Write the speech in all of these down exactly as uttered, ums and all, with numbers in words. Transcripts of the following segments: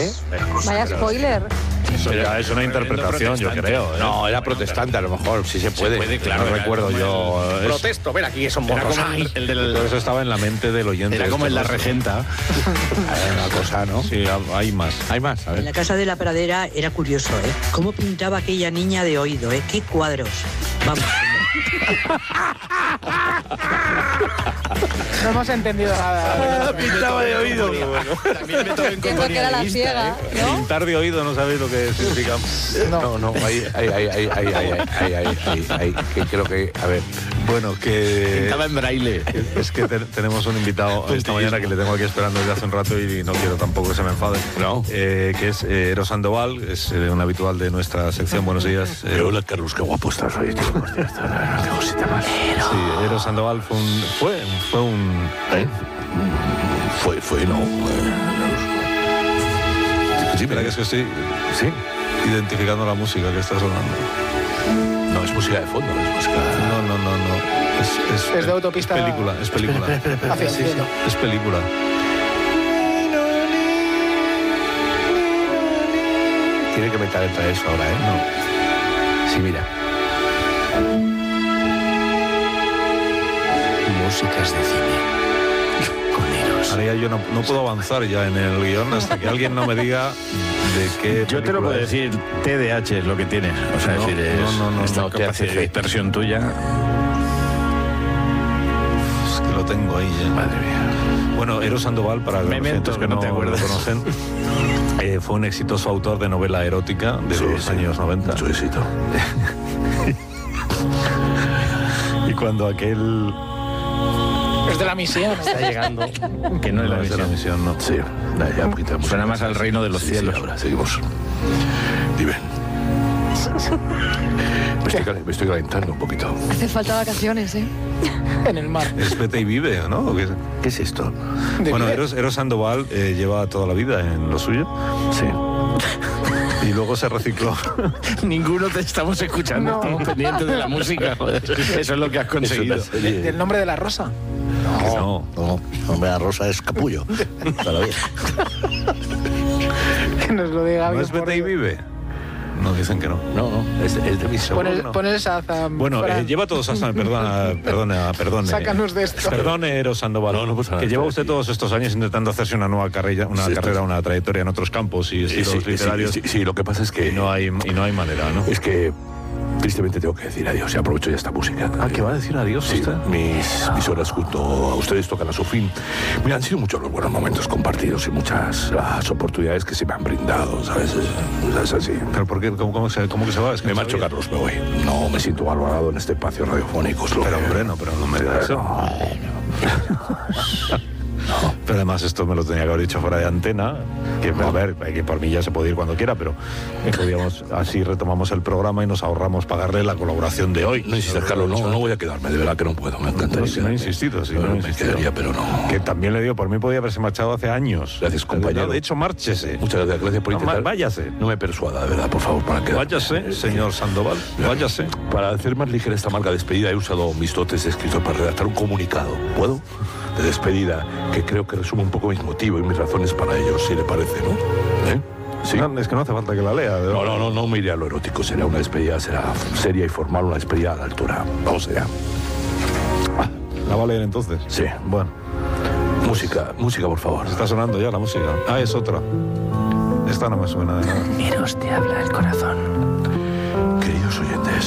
¿Eh? Vaya spoiler. Eso ya es una interpretación, yo creo. ¿eh? No, era protestante, a lo mejor, si se puede. Se puede, claro, no era recuerdo como yo. el- Es- Protesto, ven aquí, son Era morros. como Ay. el, el del... Todo eso estaba en la mente del oyente. Era como en Esto La no es- Regenta. Hay una cosa, ¿no? Sí, hay más. Hay más, a En ver. la casa de la pradera era curioso, ¿eh? Cómo pintaba aquella niña de oído, ¿eh? Qué cuadros. Vamos. No hemos entendido nada. Pintaba de oído. También me tomo en Pienso que era la compañía de ciega, vista, ¿no? Pintar de oído no sabéis lo que significa. No, no, ahí, ahí, ahí, ahí, ahí, ahí, ahí, ahí, ahí, ahí, que creo que, a ver, Bueno, ¿eh? que... Pintaba en braille. Es que te- tenemos un invitado esta mañana que le tengo aquí esperando desde hace un rato y no quiero tampoco que se me enfade. No. Eh, que es eh, Eros Sandoval, es eh, un habitual de nuestra sección. Buenos días. Eh, hola Carlos, qué guapo estás hoy, tío. Qué cosita más. sí, Eros Sandoval fue un... Fue, fue un... ¿Eh? Fue, fue, no. Sí, mira que es que estoy Sí. identificando la música que está sonando. No, es música de fondo, es música. No, no, no, no. Es, Es de autopista- película, es película. Hacia el Sí, sí, cielo. es película. Tiene que meter entre eso ahora, ¿eh? No. Sí, mira. Músicas de cine. Con Eros. Ahora ya yo no, no puedo avanzar ya en el guión hasta que alguien no me diga de qué. Yo te lo película puedo es. decir, T D A H es lo que tienes. O sea, No, es decir, es no, no, no, esta no, capacidad de dispersión tuya. Es que lo tengo ahí ya. Madre mía. Bueno, Eros Sandoval, para los Memento, oyentes que que no no te acuerdas. lo conocen, eh, fue un exitoso autor de novela erótica de Sí, los sí. años noventa. Mucho éxito. Y cuando aquel... Es de la misión. Está llegando. Que no es la No, es de la misión. misión, no. Sí, ya, ya, poquita música. Suena más al reino de los Sí, sí, cielos. ahora seguimos. Dime. Me estoy, cal- me estoy calentando un poquito. Hace falta vacaciones, ¿eh? En el mar. Es Vete y Vive, ¿no? ¿O qué es? ¿Qué es esto? De Bueno, vida. Eros, Eros Sandoval eh, lleva toda la vida en lo suyo Sí. y luego se recicló. Ninguno te estamos escuchando, No. estamos pendientes de la música. Joder. Eso es lo que has conseguido. Eso De- del nombre de la rosa. No. No, hombre, la rosa es capullo. Todavía. Que nos lo diga ¿No bien es por Vete y Dios. Vive? No, dicen que no. No, no, es, es de mi Pon seguro. el, no. pon el Shazam, Bueno, Fran. eh, lleva todos hasta... Perdona, perdona, perdone. Sácanos de esto. Perdone, Eros Sandoval. No, no pasa nada, que lleva estoy usted aquí. todos estos años intentando hacerse una nueva carrera, una Sí, carrera, esto- una trayectoria en otros campos y Sí, estilos sí, sí, literarios. sí, sí, lo que pasa es que Y no hay, y no hay manera, ¿no? es que tristemente tengo que decir adiós y aprovecho ya esta música. Ah, ¿que va a decir adiós Sí, usted? mis, mis horas junto a ustedes tocan a su fin. Mira, han sido muchos los buenos momentos compartidos y muchas las oportunidades que se me han brindado, ¿sabes? Es, es así. ¿Pero por qué? ¿Cómo, cómo, se, cómo que se va? Es que Me no marcho, sabía. Carlos, me voy. No me siento valorado en este espacio radiofónico. es lo Pero que- hombre, no, pero no me diga eso. Pero además esto me lo tenía que haber dicho fuera de antena, que a ver, que por mí ya se puede ir cuando quiera, pero eh, podíamos, así retomamos el programa y nos ahorramos pagarle la colaboración de hoy. No insistas, Carlos, no, no voy a quedarme, de verdad que no puedo, me encantaría. No, si no he quedarme. insistido, si No, no he me insistido. quedaría, pero no. Que también le digo, por mí podía haberse marchado hace años. Gracias, compañero. No, de hecho, márchese. Muchas gracias, gracias por No, intentar. ma- váyase. No me persuada, de verdad, por favor, para quedar. Váyase, señor Sandoval, váyase. Para hacer más ligera esta marca de despedida he usado mis dotes de escritor para redactar un comunicado. ¿Puedo? De despedida, que creo que resume un poco mis motivos y mis razones para ello, si le parece, ¿no? ¿Eh? Sí. No, es que no hace falta que la lea. de No, verdad. no, no, no me iré a lo erótico. Será una despedida, será seria y formal, una despedida a la altura. Vamos allá. ¿La va a leer entonces? Sí. Bueno, Música, música, por favor. está sonando ya la música. Ah, es otra. Esta no me suena de nada. Eros te habla el corazón. Queridos oyentes,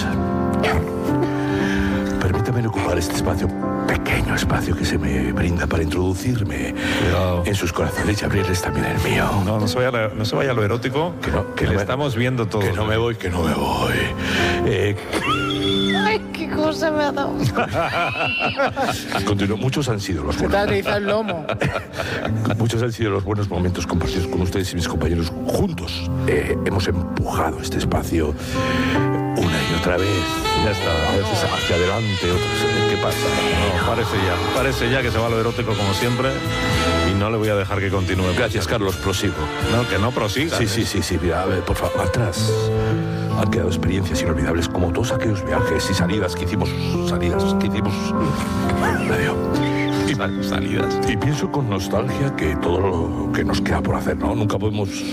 permítanme ocupar este espacio, pequeño espacio que se me brinda para introducirme Cuidado. en sus corazones y abrirles también el mío. No, no se vaya, a lo- no se vaya a lo erótico, Que no, que no le me- estamos viendo todo. Que no me voy, que no me voy. Eh, Ay, qué cosa me ha dado. continuo. Muchos han sido los Se te ha buenos. atrizado el lomo. Muchos han sido los buenos momentos compartidos con ustedes y mis compañeros juntos. Eh, hemos empujado este espacio una y otra vez. Ya está. A veces hacia adelante, otras. ¿Qué pasa? No, parece ya. Parece ya que se va a lo erótico como siempre y no le voy a dejar que continúe. Gracias, Carlos, prosigo. No, que no prosiga. Sí, ¿eh? sí, sí, sí, mira, a ver, por favor, atrás. Han quedado experiencias inolvidables como todos aquellos viajes y salidas que hicimos, salidas que hicimos. Medio. Sal- Salidas. Y pienso con nostalgia que todo lo que nos queda por hacer, ¿no? Nunca podemos